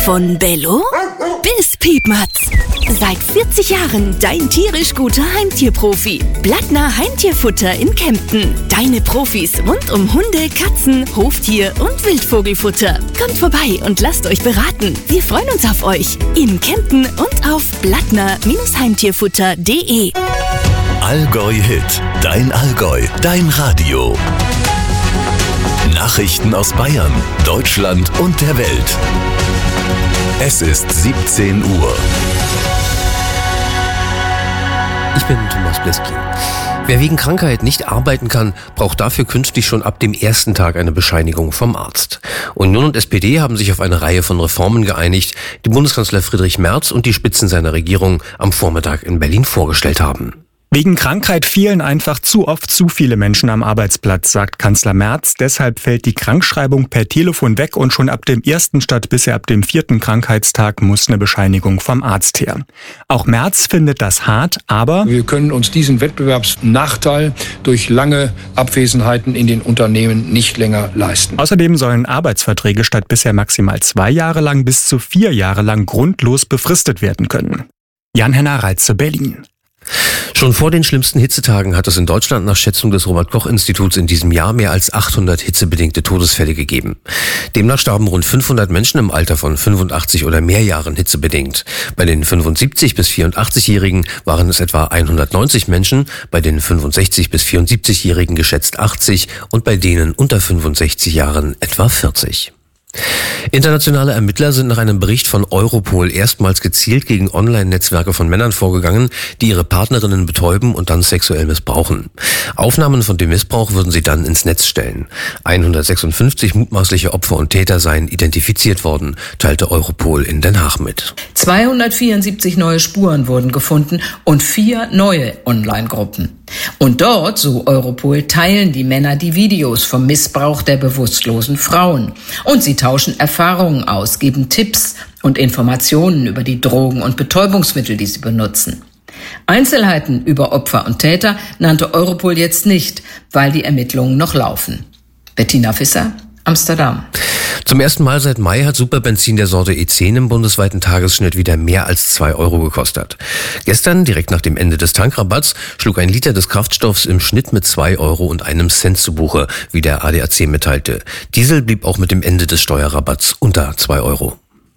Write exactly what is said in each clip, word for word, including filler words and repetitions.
Von Bello bis Piepmatz. Seit vierzig Jahren dein tierisch guter Heimtierprofi. Blattner Heimtierfutter in Kempten. Deine Profis rund um Hunde, Katzen, Hoftier und Wildvogelfutter. Kommt vorbei und lasst euch beraten. Wir freuen uns auf euch. In Kempten und auf blattner Heimtierfutter punkt de. Allgäu Hit. Dein Allgäu. Dein Radio. Nachrichten aus Bayern, Deutschland und der Welt. Es ist siebzehn Uhr. Ich bin Thomas Bleskin. Wer wegen Krankheit nicht arbeiten kann, braucht dafür künftig schon ab dem ersten Tag eine Bescheinigung vom Arzt. Union und S P D haben sich auf eine Reihe von Reformen geeinigt, die Bundeskanzler Friedrich Merz und die Spitzen seiner Regierung am Vormittag in Berlin vorgestellt haben. Wegen Krankheit fehlen einfach zu oft zu viele Menschen am Arbeitsplatz, sagt Kanzler Merz. Deshalb fällt die Krankschreibung per Telefon weg und schon ab dem ersten statt bisher ab dem vierten Krankheitstag muss eine Bescheinigung vom Arzt her. Auch Merz findet das hart, aber wir können uns diesen Wettbewerbsnachteil durch lange Abwesenheiten in den Unternehmen nicht länger leisten. Außerdem sollen Arbeitsverträge statt bisher maximal zwei Jahre lang bis zu vier Jahre lang grundlos befristet werden können. Jan-Henner Reitze, Berlin. Schon vor den schlimmsten Hitzetagen hat es in Deutschland nach Schätzung des Robert-Koch-Instituts in diesem Jahr mehr als achthundert hitzebedingte Todesfälle gegeben. Demnach starben rund fünfhundert Menschen im Alter von fünfundachtzig oder mehr Jahren hitzebedingt. Bei den fünfundsiebzig- bis vierundachtzig-Jährigen waren es etwa hundertneunzig Menschen, bei den fünfundsechzig- bis vierundsiebzig-Jährigen geschätzt achtzig und bei denen unter fünfundsechzig Jahren etwa vierzig. Internationale Ermittler sind nach einem Bericht von Europol erstmals gezielt gegen Online-Netzwerke von Männern vorgegangen, die ihre Partnerinnen betäuben und dann sexuell missbrauchen. Aufnahmen von dem Missbrauch würden sie dann ins Netz stellen. hundertsechsundfünfzig mutmaßliche Opfer und Täter seien identifiziert worden, teilte Europol in Den Haag mit. zweihundertvierundsiebzig neue Spuren wurden gefunden und vier neue Online-Gruppen. Und dort, so Europol, teilen die Männer die Videos vom Missbrauch der bewusstlosen Frauen. Und sie tauschen Erfahrungen aus, geben Tipps und Informationen über die Drogen und Betäubungsmittel, die sie benutzen. Einzelheiten über Opfer und Täter nannte Europol jetzt nicht, weil die Ermittlungen noch laufen. Bettina Visser, Amsterdam. Zum ersten Mal seit Mai hat Superbenzin der Sorte E zehn im bundesweiten Tagesschnitt wieder mehr als zwei Euro gekostet. Gestern, direkt nach dem Ende des Tankrabatts, schlug ein Liter des Kraftstoffs im Schnitt mit zwei Euro und einem Cent zu Buche, wie der A D A C mitteilte. Diesel blieb auch mit dem Ende des Steuerrabatts unter zwei Euro.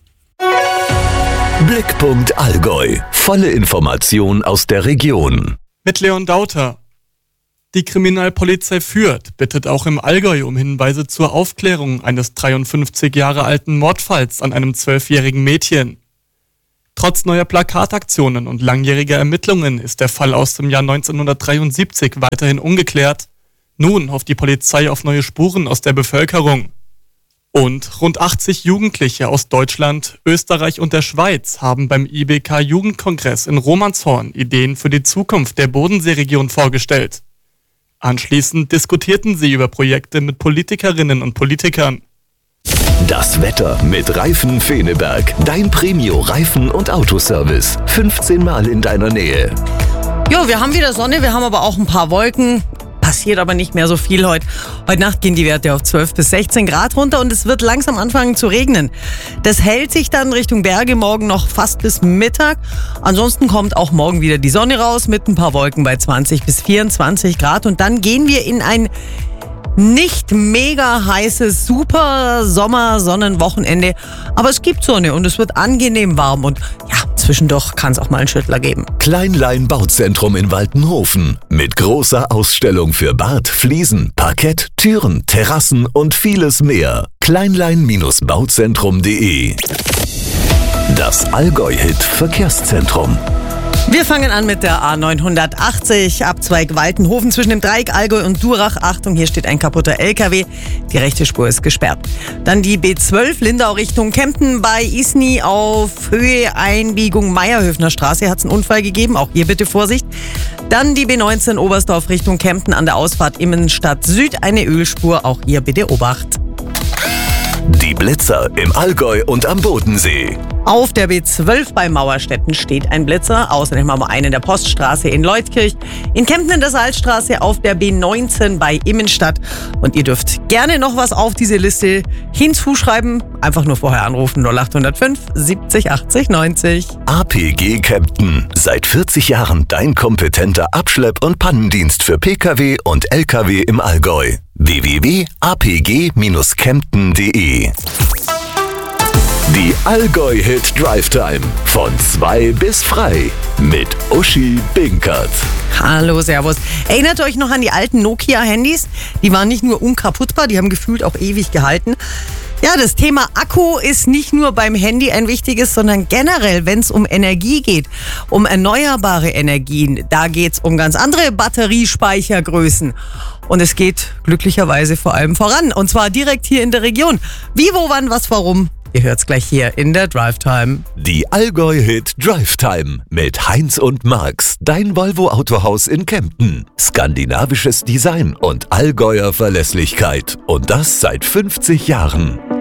Blickpunkt Allgäu. Volle Information aus der Region. Mit Leon Dauter. Die Kriminalpolizei Fürth bittet auch im Allgäu um Hinweise zur Aufklärung eines dreiundfünfzig Jahre alten Mordfalls an einem zwölfjährigen Mädchen. Trotz neuer Plakataktionen und langjähriger Ermittlungen ist der Fall aus dem Jahr neunzehnhundertdreiundsiebzig weiterhin ungeklärt. Nun hofft die Polizei auf neue Spuren aus der Bevölkerung. Und rund achtzig Jugendliche aus Deutschland, Österreich und der Schweiz haben beim I B K-Jugendkongress in Romanshorn Ideen für die Zukunft der Bodenseeregion vorgestellt. Anschließend diskutierten sie über Projekte mit Politikerinnen und Politikern. Das Wetter mit Reifen Feneberg. Dein Premio-Reifen- und Autoservice. fünfzehn Mal in deiner Nähe. Jo, wir haben wieder Sonne, wir haben aber auch ein paar Wolken. Passiert aber nicht mehr so viel heute. Heute Nacht gehen die Werte auf zwölf bis sechzehn Grad runter und es wird langsam anfangen zu regnen. Das hält sich dann Richtung Berge morgen noch fast bis Mittag. Ansonsten kommt auch morgen wieder die Sonne raus mit ein paar Wolken bei zwanzig bis vierundzwanzig Grad. Und dann gehen wir in ein nicht mega heißes, super Sommer-Sonnenwochenende. Aber es gibt Sonne und es wird angenehm warm und ja, zwischendurch kann es auch mal einen Schüttler geben. Kleinlein Bauzentrum in Waltenhofen. Mit großer Ausstellung für Bad, Fliesen, Parkett, Türen, Terrassen und vieles mehr. kleinlein Bauzentrum punkt de. Das Allgäu-Hit Verkehrszentrum. Wir fangen an mit der A neunhundertachtzig, Abzweig Waltenhofen zwischen dem Dreieck Allgäu und Durach. Achtung, hier steht ein kaputter L K W. Die rechte Spur ist gesperrt. Dann die B zwölf Lindau Richtung Kempten bei Isny auf Höhe Einbiegung Meierhöfner Straße hat es einen Unfall gegeben. Auch hier bitte Vorsicht. Dann die B neunzehn Oberstdorf Richtung Kempten an der Ausfahrt Immenstadt Süd eine Ölspur. Auch hier bitte Obacht. Die Blitzer im Allgäu und am Bodensee. Auf der B zwölf bei Mauerstetten steht ein Blitzer. Außerdem haben wir einen in der Poststraße in Leutkirch. In Kempten in der Salzstraße auf der B neunzehn bei Immenstadt. Und ihr dürft gerne noch was auf diese Liste hinzuschreiben. Einfach nur vorher anrufen null acht null fünf siebzig achtzig neunzig. A P G Kempten. Seit vierzig Jahren dein kompetenter Abschlepp- und Pannendienst für Pkw und Lkw im Allgäu. w w w punkt a p g dash kempten punkt de. Die Allgäu-Hit Drive Time. Von zwei bis frei. Mit Uschi Binkert. Hallo, servus. Erinnert euch noch an die alten Nokia-Handys? Die waren nicht nur unkaputtbar, die haben gefühlt auch ewig gehalten. Ja, das Thema Akku ist nicht nur beim Handy ein wichtiges, sondern generell, wenn es um Energie geht, um erneuerbare Energien. Da geht es um ganz andere Batteriespeichergrößen. Und es geht glücklicherweise vor allem voran. Und zwar direkt hier in der Region. Wie, wo, wann, was, warum? Ihr hört's gleich hier in der Drive Time. Die Allgäu-Hit Drive Time mit Heinz und Marx, dein Volvo-Autohaus in Kempten. Skandinavisches Design und Allgäuer Verlässlichkeit. Und das seit fünfzig Jahren.